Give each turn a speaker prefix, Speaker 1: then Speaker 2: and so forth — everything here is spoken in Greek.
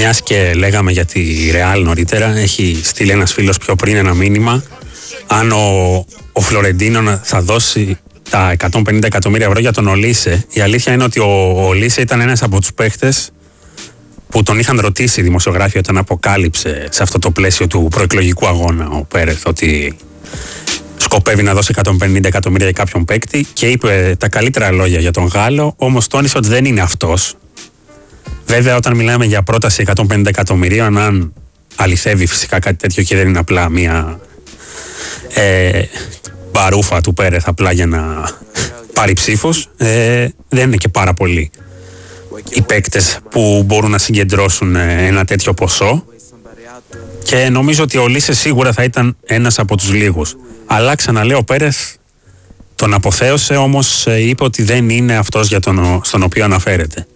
Speaker 1: Μιας και λέγαμε για τη Ρεάλ νωρίτερα, έχει στείλει ένας φίλος πιο πριν ένα μήνυμα αν ο Φλωρεντίνο θα δώσει τα 150 εκατομμύρια ευρώ για τον Ολίσε. Η αλήθεια είναι ότι ο Ολίσε ήταν ένας από τους παίχτες που τον είχαν ρωτήσει οι δημοσιογράφοι όταν αποκάλυψε σε αυτό το πλαίσιο του προεκλογικού αγώνα ο Πέρεθ ότι σκοπεύει να δώσει 150 εκατομμύρια για κάποιον παίκτη και είπε τα καλύτερα λόγια για τον Γάλλο, όμως τόνισε ότι δεν είναι αυτός. Βέβαια, όταν μιλάμε για πρόταση 150 εκατομμυρίων, αν αληθεύει φυσικά κάτι τέτοιο και δεν είναι απλά μια μπαρούφα του Πέρεθ απλά για να πάρει ψήφος, δεν είναι και πάρα πολλοί οι παίκτες που μπορούν να συγκεντρώσουν ένα τέτοιο ποσό και νομίζω ότι ο Ολίσε σίγουρα θα ήταν ένας από τους λίγους. Αλλά ξαναλέω, ο Πέρεθ τον αποθέωσε, όμως είπε ότι δεν είναι αυτός στον οποίο αναφέρεται.